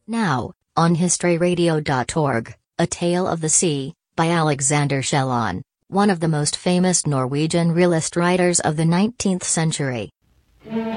Now, on historyradio.org, A Tale of the Sea, by Alexander Kielland, one of the most famous Norwegian realist writers of the 19th century.